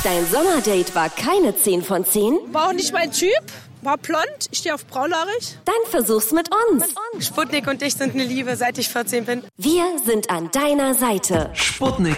Dein Sommerdate war keine 10 von 10? War auch nicht mein Typ. War blond, ich stehe auf braunhaarig. Dann versuch's mit uns. Sputnik und ich sind eine Liebe, seit ich 14 bin. Wir sind an deiner Seite. Sputnik